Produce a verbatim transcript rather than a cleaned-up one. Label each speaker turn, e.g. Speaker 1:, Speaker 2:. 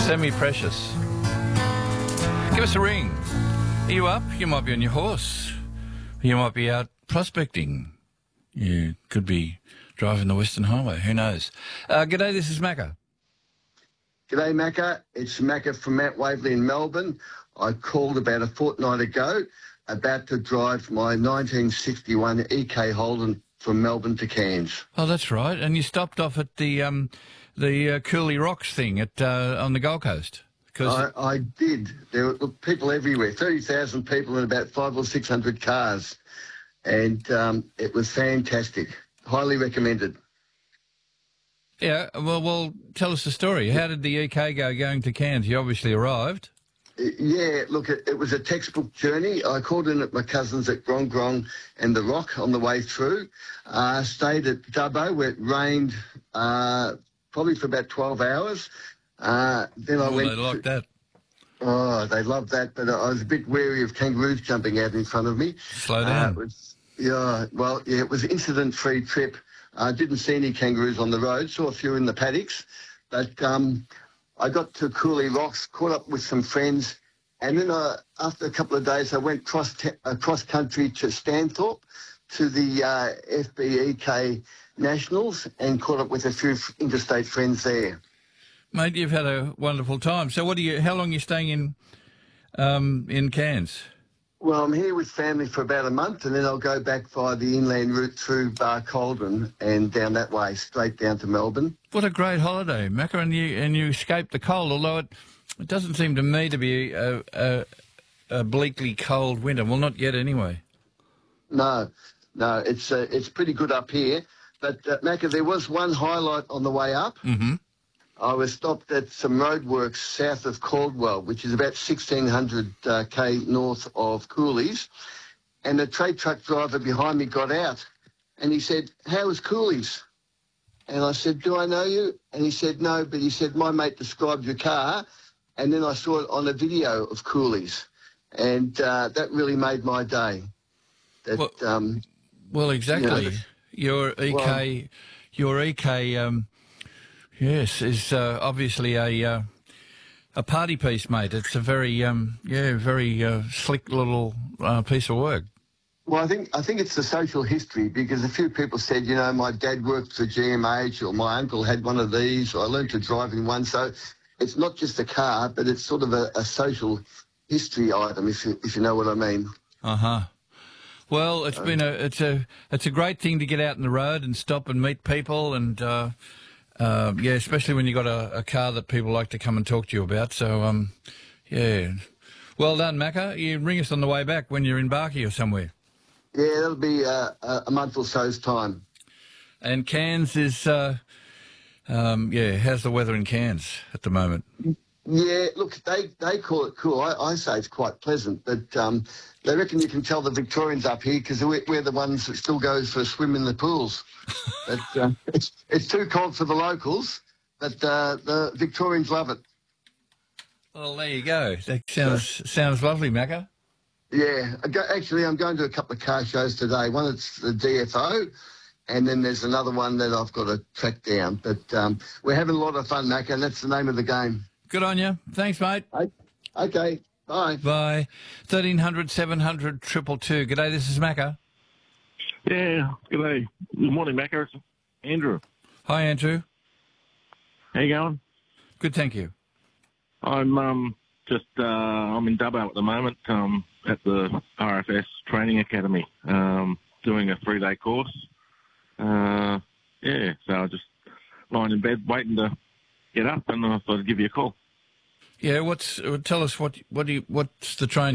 Speaker 1: Semi-precious. Give us a ring. Are you up? You might be on your horse. You might be out prospecting. You could be driving the Western Highway. Who knows? Uh, g'day, this is Macca.
Speaker 2: G'day, Macca. It's Macca from Mount Waverley in Melbourne. I called about a fortnight ago about to drive my nineteen sixty-one E K Holden from Melbourne to Cairns.
Speaker 1: Oh, that's right. And you stopped off at the um, the uh, Cooley Rocks thing at uh, on the Gold Coast.
Speaker 2: I, I did. There were look, people everywhere, thirty thousand people and about five or six hundred cars. And um, it was fantastic. Highly recommended.
Speaker 1: Yeah, well, well, tell us the story. How did the E K go going to Cairns? You obviously arrived.
Speaker 2: Yeah, look, it, it was a textbook journey. I called in at my cousins at Grong Grong and The Rock on the way through. Uh, stayed at Dubbo where it rained uh, probably for about twelve hours. Uh, then I
Speaker 1: oh,
Speaker 2: went.
Speaker 1: They liked that.
Speaker 2: Oh, they loved that, but I was a bit wary of kangaroos jumping out in front of me.
Speaker 1: Slow down.
Speaker 2: Uh, it was, yeah, well, yeah, it was an incident-free trip. I uh, didn't see any kangaroos on the road, saw a few in the paddocks, but um, I got to Cooley Rocks, caught up with some friends, and then I, after a couple of days, I went cross te- across country to Stanthorpe to the uh, F B E K Nationals and caught up with a few interstate friends there.
Speaker 1: Mate, you've had a wonderful time. So, what do you? How long are you staying in um, in Cairns?
Speaker 2: Well, I'm here with family for about a month, and then I'll go back via the inland route through Barcaldine and down that way, straight down to Melbourne.
Speaker 1: What a great holiday, Macca, and you and you escaped the cold. Although it, it doesn't seem to me to be a, a, a bleakly cold winter. Well, not yet, anyway.
Speaker 2: No, no, it's uh, it's pretty good up here. But uh, Macca, there was one highlight on the way up.
Speaker 1: Mm-hmm.
Speaker 2: I was stopped at some roadworks south of Caldwell, which is about sixteen hundred uh, k north of Coolies, and the trade truck driver behind me got out, and he said, "How is Coolies?" And I said, "Do I know you?" And he said, "No," but he said, "My mate described your car," and then I saw it on a video of Coolies, and uh, that really made my day. That,
Speaker 1: well,
Speaker 2: um,
Speaker 1: well, exactly. You know, your E K, well, your E K. Um, Yes, is uh, obviously a uh, a party piece, mate. It's a very um, yeah, very uh, slick little uh, piece of work.
Speaker 2: Well, I think I think it's the social history, because a few people said, you know, my dad worked for G M H, or my uncle had one of these, or I learned to drive in one. So it's not just a car, but it's sort of a, a social history item, if you, if you know what I mean.
Speaker 1: Uh huh. Well, it's um, been a it's a it's a great thing to get out on the road and stop and meet people and. Uh, Uh, yeah, especially when you've got a, a car that people like to come and talk to you about. So, um, yeah. Well done, Macca. You ring us on the way back when you're in Barkey or somewhere.
Speaker 2: Yeah, that'll be uh, a month or so's time.
Speaker 1: And Cairns is, uh, um, yeah, how's the weather in Cairns at the moment?
Speaker 2: Yeah, look, they, they call it cool. I, I say it's quite pleasant, but um, they reckon you can tell the Victorians up here because we're, we're the ones that still goes for a swim in the pools. But, uh, it's, it's too cold for the locals, but uh, the Victorians love it.
Speaker 1: Well, there you go. That sounds sounds lovely, Macca.
Speaker 2: Yeah, I go, actually, I'm going to a couple of car shows today. One, it's the D F O, and then there's another one that I've got to track down. But um, we're having a lot of fun, Macca, and that's the name of the game.
Speaker 1: Good on you. Thanks, mate.
Speaker 2: Okay. Bye.
Speaker 1: Bye. thirteen hundred, seven hundred, two two two. G'day, this is Macca.
Speaker 3: Yeah, g'day. Good morning, Macca. It's Andrew.
Speaker 1: Hi, Andrew.
Speaker 3: How you going?
Speaker 1: Good, thank you.
Speaker 3: I'm um just uh I'm in Dubbo at the moment, um at the R F S Training Academy, um doing a three day course. Uh yeah, so I just lying in bed waiting to get up, and I thought I'd give you a call.
Speaker 1: Yeah, what's tell us what what do you, what's the training?